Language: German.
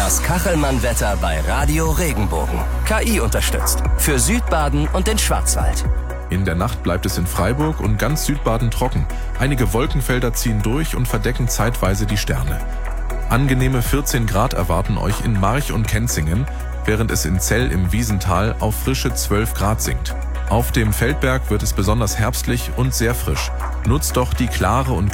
Das Kachelmann-Wetter bei Radio Regenbogen. KI unterstützt. Für Südbaden und den Schwarzwald. In der Nacht bleibt es in Freiburg und ganz Südbaden trocken. Einige Wolkenfelder ziehen durch und verdecken zeitweise die Sterne. Angenehme 14 Grad erwarten euch in March und Kenzingen, während es in Zell im Wiesental auf frische 12 Grad sinkt. Auf dem Feldberg wird es besonders herbstlich und sehr frisch. Nutzt doch die klare und